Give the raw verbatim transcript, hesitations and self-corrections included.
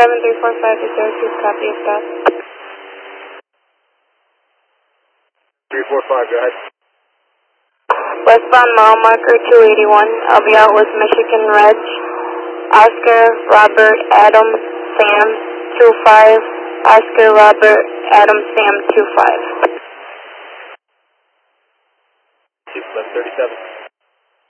seven three four five to zero two, copy of that. three four five, go ahead. Westbound mile marker two eighty-one, I'll be out with Michigan Reg. Oscar, Robert, Adam, Sam, two five. Oscar, Robert, Adam, Sam, two five. six eleven thirty-seven.